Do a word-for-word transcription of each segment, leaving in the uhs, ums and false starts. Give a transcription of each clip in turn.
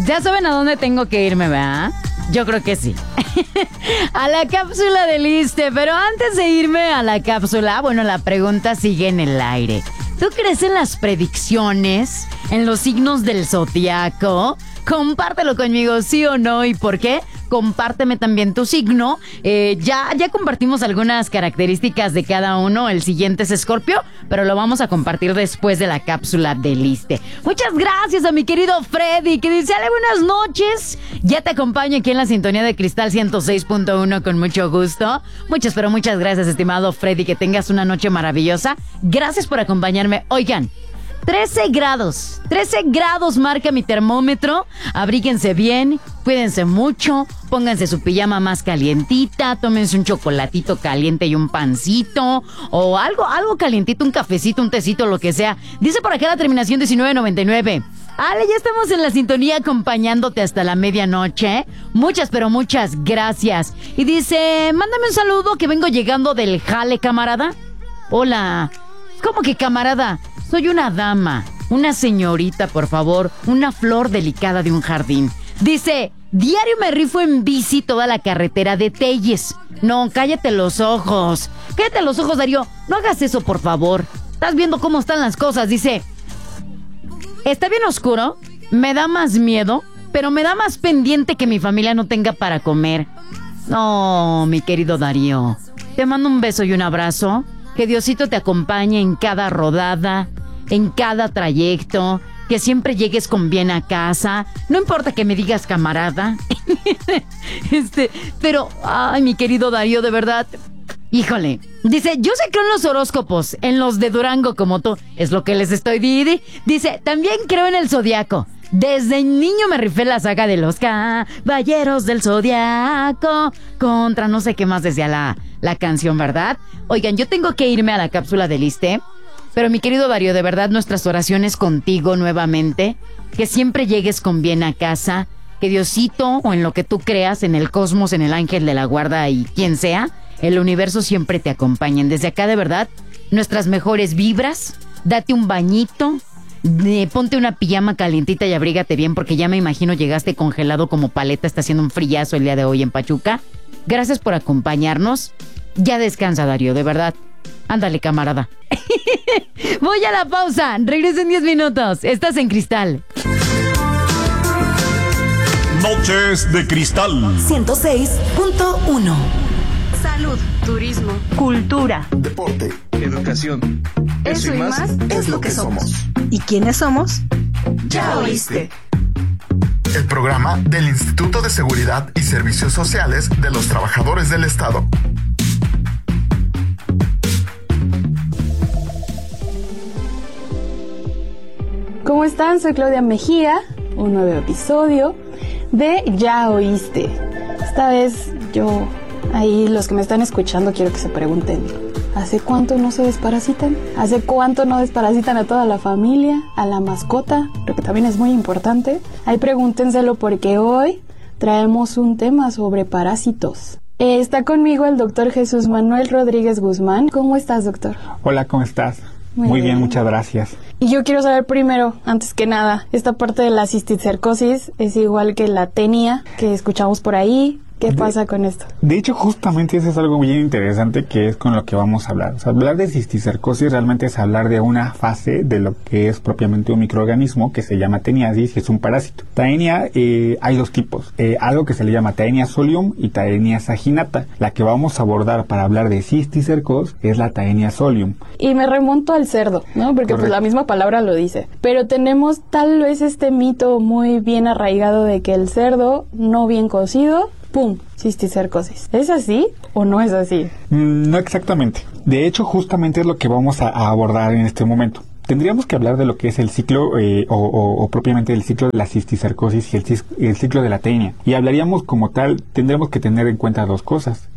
Ya saben a dónde tengo que irme, ¿verdad? Yo creo que sí. A la cápsula del ISSSTE. Pero antes de irme a la cápsula, bueno, la pregunta sigue en el aire. ¿Tú crees en las predicciones? ¿En los signos del zodiaco? Compártelo conmigo, ¿sí o no? ¿Y por qué? Compárteme también tu signo. Eh, ya, ya compartimos algunas características de cada uno. El siguiente es Escorpio, pero lo vamos a compartir después de la cápsula del ISSSTE. Muchas gracias a mi querido Freddy, que dice: "Ale, buenas noches. Ya te acompaño aquí en la sintonía de Cristal ciento seis punto uno con mucho gusto". Muchas, pero muchas gracias, estimado Freddy. Que tengas una noche maravillosa. Gracias por acompañarme. Oigan, trece grados, trece grados marca mi termómetro. Abríguense bien, cuídense mucho, pónganse su pijama más calientita, tómense un chocolatito caliente y un pancito, o algo, algo calientito, un cafecito, un tecito, lo que sea. Dice por acá la terminación diecinueve noventa y nueve. Ale, ya estamos en la sintonía acompañándote hasta la medianoche. Muchas, pero muchas gracias. Y dice: mándame un saludo que vengo llegando del jale, camarada. Hola. ¿Cómo que camarada? Soy una dama, una señorita, por favor, una flor delicada de un jardín. Dice: diario me rifo en bici toda la carretera de Telles. No, cállate los ojos. Cállate los ojos, Darío. No hagas eso, por favor. Estás viendo cómo están las cosas. Dice: está bien oscuro, me da más miedo, pero me da más pendiente que mi familia no tenga para comer. No, mi querido Darío. Te mando un beso y un abrazo. Que Diosito te acompañe en cada rodada, en cada trayecto, que siempre llegues con bien a casa. No importa que me digas camarada. este, pero, ay, mi querido Darío, de verdad, híjole. Dice: yo sé que en los horóscopos, en los de Durango como tú, es lo que les estoy diciendo. Dice: también creo en el zodiaco. Desde niño me rifé la saga de los caballeros del zodiaco. Contra no sé qué más decía la, la canción, ¿verdad? Oigan, yo tengo que irme a la cápsula del ISSSTE. Pero mi querido Darío, de verdad, nuestras oraciones contigo nuevamente. Que siempre llegues con bien a casa. Que Diosito, o en lo que tú creas, en el cosmos, en el ángel de la guarda y quien sea, el universo siempre te acompañen. Desde acá, de verdad, nuestras mejores vibras. Date un bañito. De, ponte una pijama calientita y abrígate bien, porque ya me imagino llegaste congelado como paleta. Está haciendo un frillazo el día de hoy en Pachuca. Gracias por acompañarnos. Ya descansa, Darío, de verdad. Ándale, camarada. Voy a la pausa. Regreso en diez minutos. Estás en Cristal. Noches de Cristal ciento seis punto uno. Salud, turismo, cultura, deporte, educación. Eso, Eso y más, más es lo que somos. ¿Y quiénes somos? Ya oíste. El programa del Instituto de Seguridad y Servicios Sociales de los Trabajadores del Estado. ¿Cómo están? Soy Claudia Mejía, un nuevo episodio de Ya Oíste. Esta vez yo, ahí los que me están escuchando, quiero que se pregunten: ¿hace cuánto no se desparasitan? ¿Hace cuánto no desparasitan a toda la familia, a la mascota? Porque también es muy importante. Ahí pregúntenselo, porque hoy traemos un tema sobre parásitos. Eh, está conmigo el doctor Jesús Manuel Rodríguez Guzmán. ¿Cómo estás, doctor? Hola, ¿cómo estás? Muy, Muy bien. bien, muchas gracias. Y yo quiero saber primero, antes que nada, esta parte de la cisticercosis es igual que la tenia que escuchamos por ahí. ¿Qué pasa con esto? De hecho, justamente eso es algo bien interesante, que es con lo que vamos a hablar. O sea, hablar de cisticercosis realmente es hablar de una fase de lo que es propiamente un microorganismo que se llama teniasis, y es un parásito. Taenia, eh, hay dos tipos. Eh, algo que se le llama Taenia solium y Taenia saginata. La que vamos a abordar para hablar de cisticercosis es la Taenia solium. Y me remonto al cerdo, ¿no? Porque pues la misma palabra lo dice. Pero tenemos tal vez este mito muy bien arraigado de que el cerdo no bien cocido, ¡pum!, cisticercosis. ¿Es así o no es así? Mm, no exactamente. De hecho, justamente es lo que vamos a, a abordar en este momento. Tendríamos que hablar de lo que es el ciclo eh, o, o, o propiamente el ciclo de la cisticercosis y el, el ciclo de la tenia. Y hablaríamos como tal, tendremos que tener en cuenta dos cosas.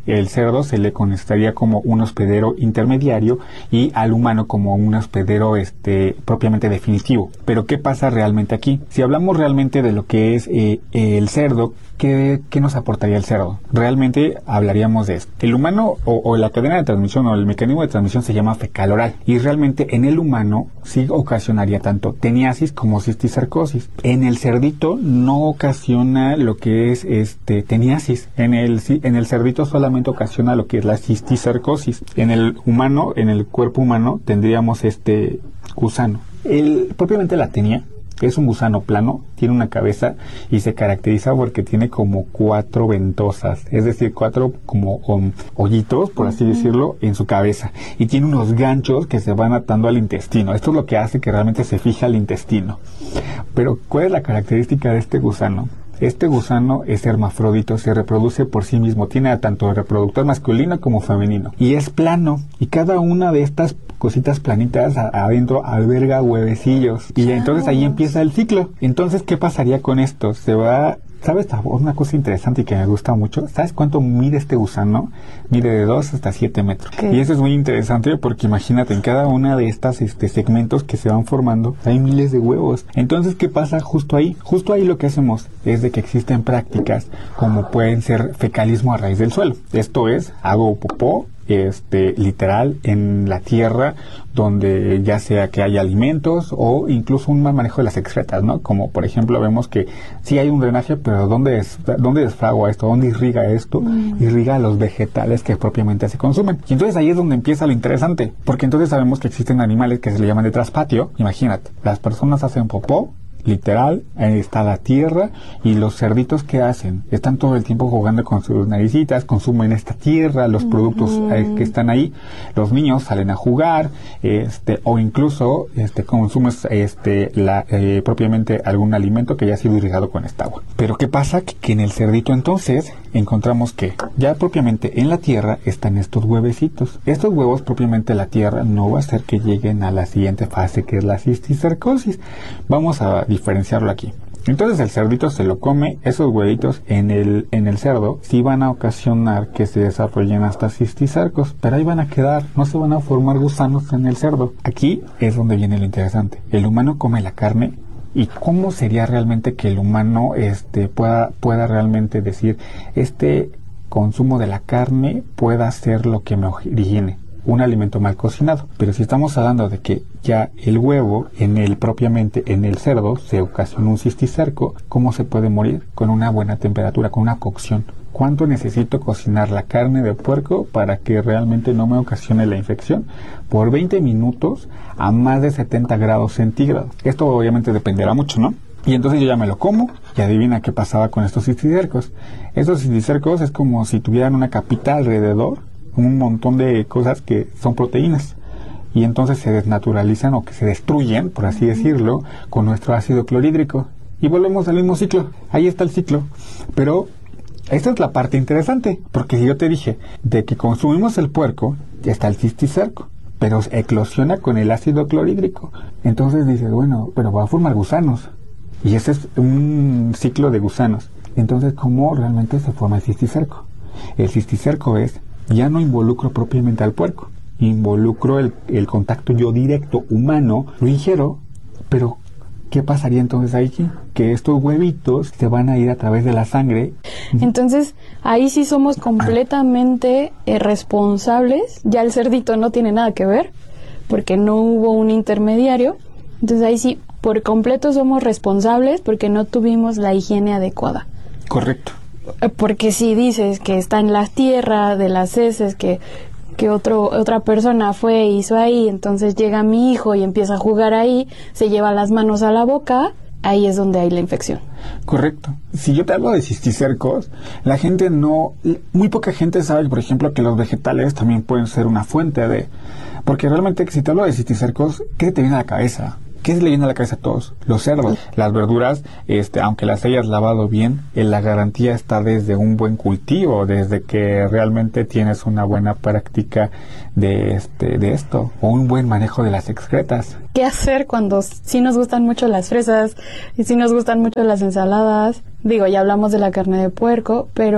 el cerdo se le consideraría como un hospedero intermediario y al humano como un hospedero este, propiamente definitivo. Pero ¿qué pasa realmente aquí? Si hablamos realmente de lo que es eh, el cerdo, ¿qué, ¿qué nos aportaría el cerdo? Realmente hablaríamos de esto. El humano o, o la cadena de transmisión o el mecanismo de transmisión se llama fecal oral y realmente en el humano sí ocasionaría tanto teniasis como cisticercosis. En el cerdito no ocasiona lo que es este teniasis. En el, en el cerdito solamente ocasiona lo que es la cisticercosis. En el humano, en el cuerpo humano, tendríamos este gusano. El, propiamente la tenia es un gusano plano, tiene una cabeza y se caracteriza porque tiene como cuatro ventosas, es decir, cuatro como um, hoyitos, por así uh-huh. decirlo, en su cabeza. Y tiene unos ganchos que se van atando al intestino. Esto es lo que hace que realmente se fije al intestino. Pero, ¿cuál es la característica de este gusano? Este gusano es hermafrodito, se reproduce por sí mismo, tiene tanto reproductor masculino como femenino y es plano y cada una de estas cositas planitas a, adentro alberga huevecillos y entonces ahí empieza el ciclo. Entonces, ¿qué pasaría con esto? Se va... ¿Sabes una cosa interesante y que me gusta mucho? ¿Sabes cuánto mide este gusano? Mide de dos hasta siete metros. ¿Qué? Y eso es muy interesante porque imagínate, en cada una de estas este, segmentos que se van formando, hay miles de huevos. Entonces, ¿qué pasa justo ahí? Justo ahí lo que hacemos es de que existen prácticas como pueden ser fecalismo a raíz del suelo. Esto es, hago popó, este literal en la tierra donde ya sea que haya alimentos o incluso un mal manejo de las excretas, ¿no? Como por ejemplo vemos que sí hay un drenaje, pero ¿dónde, es, dónde desfragua esto? ¿Dónde irriga esto? Mm. Irriga los vegetales que propiamente se consumen. Y entonces ahí es donde empieza lo interesante, porque entonces sabemos que existen animales que se le llaman de traspatio. Imagínate, las personas hacen popó, literal, ahí está la tierra y los cerditos que hacen, están todo el tiempo jugando con sus naricitas, consumen esta tierra, los productos uh-huh. eh, que están ahí, los niños salen a jugar, este, o incluso este consumes este la eh, propiamente algún alimento que ya ha sido irrigado con esta agua. Pero ¿qué pasa? Que, que en el cerdito entonces encontramos que ya propiamente en la tierra están estos huevecitos. Estos huevos propiamente la tierra no va a hacer que lleguen a la siguiente fase, que es la cisticercosis. Vamos a diferenciarlo aquí. Entonces el cerdito se lo come, esos huevitos en el, en el cerdo sí van a ocasionar que se desarrollen hasta cisticercos, pero ahí van a quedar, no se van a formar gusanos en el cerdo. Aquí es donde viene lo interesante. El humano come la carne. ¿Y cómo sería realmente que el humano este, pueda, pueda realmente decir, este consumo de la carne pueda ser lo que me origine un alimento mal cocinado? Pero si estamos hablando de que ya el huevo, en el propiamente en el cerdo, se ocasiona un cisticerco, ¿cómo se puede morir? Con una buena temperatura, con una cocción. ¿Cuánto necesito cocinar la carne de puerco para que realmente no me ocasione la infección? Por veinte minutos a más de setenta grados centígrados. Esto obviamente dependerá mucho, ¿no? Y entonces yo ya me lo como y adivina qué pasaba con estos cisticercos. Estos cisticercos es como si tuvieran una capita alrededor, un montón de cosas que son proteínas. Y entonces se desnaturalizan o que se destruyen, por así decirlo, con nuestro ácido clorhídrico. Y volvemos al mismo ciclo. Ahí está el ciclo. Pero esta es la parte interesante, porque si yo te dije de que consumimos el puerco, ya está el cisticerco, pero eclosiona con el ácido clorhídrico. Entonces dices, bueno, pero va a formar gusanos. Y ese es un ciclo de gusanos. Entonces, ¿cómo realmente se forma el cisticerco? El cisticerco es, ya no involucro propiamente al puerco, involucro el, el contacto yo directo humano, lo ingiero, pero ¿qué pasaría entonces ahí? Que estos huevitos se van a ir a través de la sangre. Entonces, ahí sí somos completamente eh, responsables. Ya el cerdito no tiene nada que ver, porque no hubo un intermediario. Entonces, ahí sí, por completo somos responsables porque no tuvimos la higiene adecuada. Correcto. Porque si dices que está en la tierra de las heces, que... que otro, otra persona fue e hizo ahí, entonces llega mi hijo y empieza a jugar ahí, se lleva las manos a la boca, ahí es donde hay la infección. Correcto. Si yo te hablo de cisticercos, la gente no, muy poca gente sabe, por ejemplo, que los vegetales también pueden ser una fuente de, porque realmente si te hablo de cisticercos, ¿qué te viene a la cabeza? ¿Qué se le viene a la cabeza a todos? Los cerdos, las verduras, este, aunque las hayas lavado bien, eh, la garantía está desde un buen cultivo, desde que realmente tienes una buena práctica de este, de esto, o un buen manejo de las excretas. ¿Qué hacer cuando sí nos gustan mucho las fresas y sí nos gustan mucho las ensaladas? Digo, ya hablamos de la carne de puerco, pero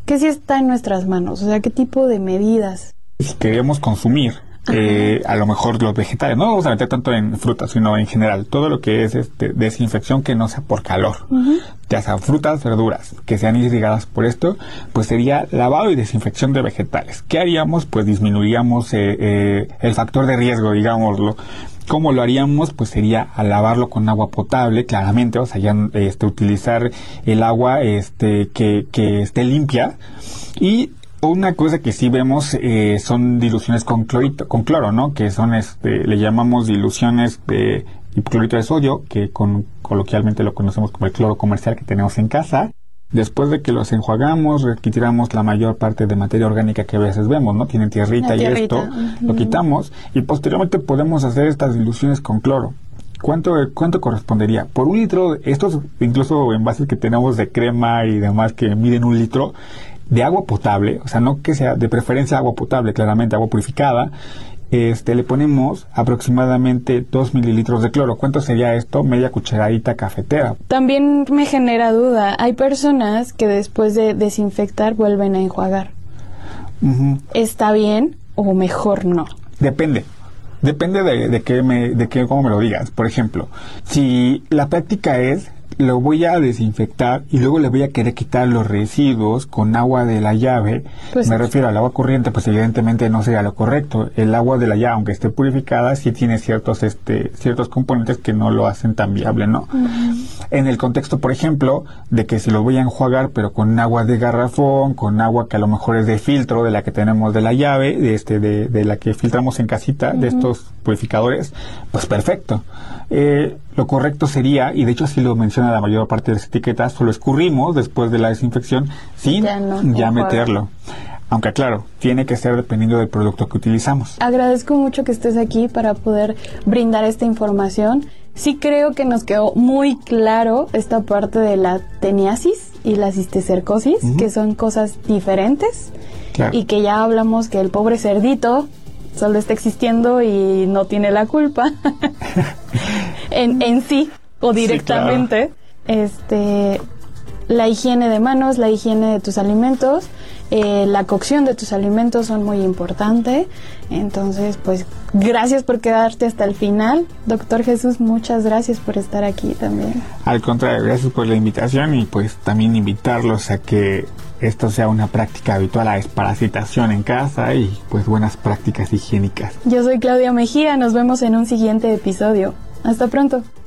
¿qué sí está en nuestras manos? O sea, ¿qué tipo de medidas? Si queremos consumir, eh, a lo mejor los vegetales, no vamos a meter tanto en frutas, sino en general, todo lo que es este, desinfección que no sea por calor, uh-huh. ya sean frutas, verduras, que sean irrigadas por esto, pues sería lavado y desinfección de vegetales. ¿Qué haríamos? Pues disminuiríamos eh, eh, el factor de riesgo, digámoslo. ¿Cómo lo haríamos? Pues sería a lavarlo con agua potable, claramente, o sea, ya este, utilizar el agua este, que, que esté limpia. Y una cosa que sí vemos eh, son diluciones con clorito, con cloro, ¿no? Que son, este, le llamamos diluciones de hipoclorito de sodio, que con, coloquialmente lo conocemos como el cloro comercial que tenemos en casa. Después de que los enjuagamos, retiramos la mayor parte de materia orgánica que a veces vemos, ¿no? Tienen tierrita, y esto, uh-huh. lo quitamos y posteriormente podemos hacer estas diluciones con cloro. ¿Cuánto, cuánto correspondería? Por un litro, estos incluso envases que tenemos de crema y demás que miden un litro de agua potable, o sea, no que sea de preferencia agua potable, claramente agua purificada, este, le ponemos aproximadamente dos mililitros de cloro. ¿Cuánto sería esto? Media cucharadita cafetera. También me genera duda. Hay personas que después de desinfectar vuelven a enjuagar. Uh-huh. ¿Está bien o mejor no? Depende. Depende de, de qué me, de qué, cómo me lo digas. Por ejemplo, si la práctica es, lo voy a desinfectar y luego le voy a querer quitar los residuos con agua de la llave, pues me sí. refiero al agua corriente, pues evidentemente no sería lo correcto. El agua de la llave, aunque esté purificada, sí tiene ciertos este ciertos componentes que no lo hacen tan viable, ¿no? Uh-huh. En el contexto, por ejemplo, de que si lo voy a enjuagar, pero con agua de garrafón, con agua que a lo mejor es de filtro, de la que tenemos de la llave, de este de, de la que filtramos en casita, uh-huh. de estos purificadores, pues perfecto. Eh, lo correcto sería, y de hecho así lo menciona la mayor parte de las etiquetas, solo escurrimos después de la desinfección sin ya, no, ya meterlo. Aunque claro, tiene que ser dependiendo del producto que utilizamos. Agradezco mucho que estés aquí para poder brindar esta información. Sí creo que nos quedó muy claro esta parte de la teniasis y la cisticercosis, uh-huh. que son cosas diferentes, claro. y que ya hablamos que el pobre cerdito solo está existiendo y no tiene la culpa en, en sí o directamente. Sí, claro. Este, la higiene de manos, la higiene de tus alimentos, eh, la cocción de tus alimentos son muy importantes. Entonces, pues, gracias por quedarte hasta el final. Doctor Jesús, muchas gracias por estar aquí también. Al contrario, gracias por la invitación y pues también invitarlos a que esto sea una práctica habitual, la desparasitación en casa y pues buenas prácticas higiénicas. Yo soy Claudia Mejía, nos vemos en un siguiente episodio. Hasta pronto.